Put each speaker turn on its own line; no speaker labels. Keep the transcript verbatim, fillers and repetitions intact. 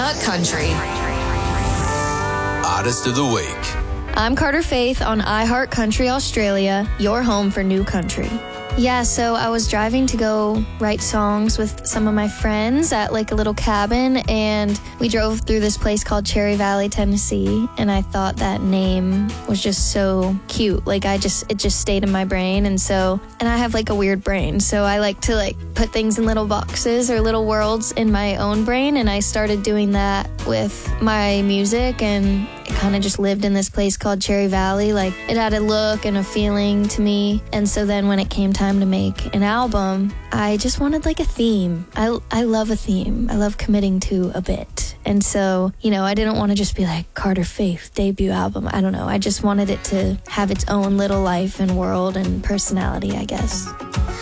iHeart Country.
Artist of the Week.
I'm Carter Faith on iHeart Country Australia, your home for new country. Yeah, so I was driving to go write songs with some of my friends at like a little cabin, and we drove through this place called Cherry Valley, Tennessee, and I thought that name was just so cute. Like I just, it just stayed in my brain, and so, and I have like a weird brain, so I like to like put things in little boxes or little worlds in my own brain, and I started doing that with my music, and it kind of just lived in this place called Cherry Valley. Like it had a look and a feeling to me, and so then when it came time to make an album, I just wanted like a theme. I, I love a theme. I love committing to a bit. And so, you know, I didn't want to just be like Carter Faith debut album. I don't know. I just wanted it to have its own little life and world and personality, I guess.